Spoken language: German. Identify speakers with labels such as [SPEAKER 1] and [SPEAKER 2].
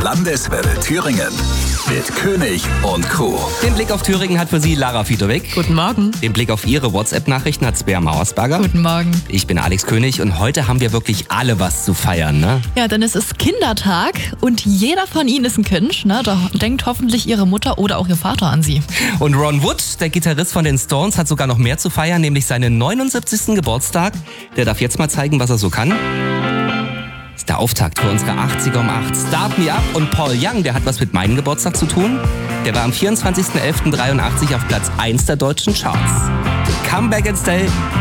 [SPEAKER 1] Landeswelle Thüringen mit König und Crew.
[SPEAKER 2] Den Blick auf Thüringen hat für Sie Lara Fiedowek.
[SPEAKER 3] Guten Morgen.
[SPEAKER 2] Den Blick auf Ihre WhatsApp-Nachrichten hat Svea Mauersberger.
[SPEAKER 3] Guten Morgen.
[SPEAKER 2] Ich bin Alex König und heute haben wir wirklich alle was zu feiern, ne?
[SPEAKER 3] Ja, denn es ist Kindertag und jeder von Ihnen ist ein Kind, ne? Da denkt hoffentlich Ihre Mutter oder auch Ihr Vater an Sie.
[SPEAKER 2] Und Ron Wood, der Gitarrist von den Stones, hat sogar noch mehr zu feiern, nämlich seinen 79. Geburtstag. Der darf jetzt mal zeigen, was er so kann. Das ist der Auftakt für unsere 80er um 8. Start Me Up und Paul Young, der hat was mit meinem Geburtstag zu tun. Der war am 24.11.83 auf Platz 1 der deutschen Charts. Come Back and Stay